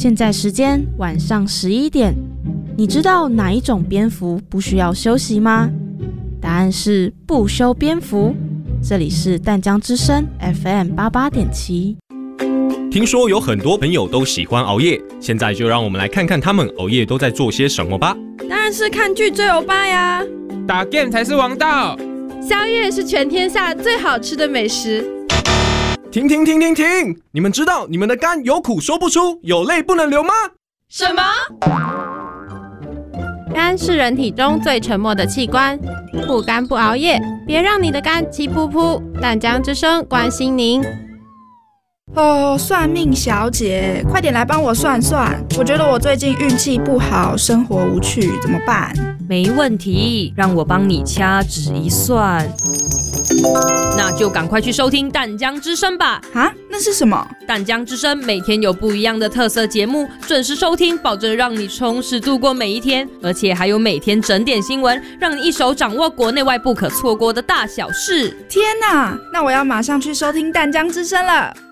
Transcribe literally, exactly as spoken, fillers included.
现在时间晚上十一点，你知道哪一种蝙蝠不需要休息吗？答案是不休蝙蝠。这里是淡江之声 F M 八八点七。 听说有很多朋友都喜欢熬夜，现在就让我们来看看他们熬夜都在做些什么吧。 当然是看剧追欧巴呀， 打 game 才是王道， 宵夜是全天下最好吃的美食。 停停停停停！你们知道你们的肝有苦说不出，有泪不能流吗？ 什么？ 肝是人体中最沉默的器官，不肝不熬夜，别让你的肝气噗噗。淡江之声关心您。 哦，算命小姐，快点来帮我算算。我觉得我最近运气不好，生活无趣，怎么办？ 没问题，让我帮你掐指一算。那就赶快去收听淡江之声吧。 啊，那是什么？ 淡江之声每天有不一样的特色节目，准时收听，保证让你充实度过每一天。而且还有每天整点新闻，让你一手掌握国内外不可错过的大小事。 天哪，那我要马上去收听淡江之声了。